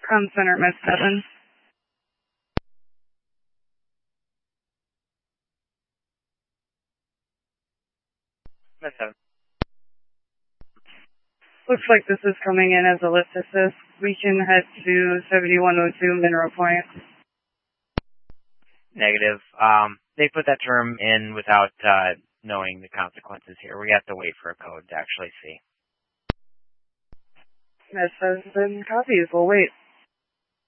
Comm Center, Miss 7. Miss 7. Looks like this is coming in as a lift assist. We can head to 7102 Mineral Point. Negative. They put that term in without knowing the consequences here. We have to wait for a code to actually see. Miss 7 copies. We'll wait.